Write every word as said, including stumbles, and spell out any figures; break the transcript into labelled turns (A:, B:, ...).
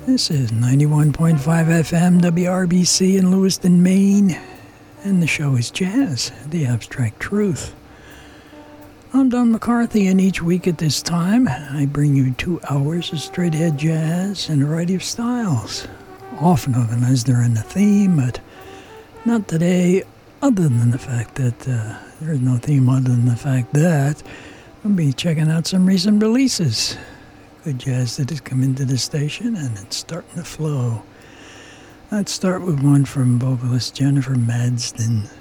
A: This is ninety-one point five F M W R B C in Lewiston, Maine, and the show is Jazz, the Abstract Truth. I'm Don McCarthy, and each week at this time, I bring you two hours of straight-ahead jazz in a variety of styles, often organized around a theme, but not today, other than the fact that uh, there is no theme other than the fact that I'll be checking out some recent releases. Good jazz that has come into the station, and it's starting to flow. Let's start with one from vocalist Jennifer Madsden.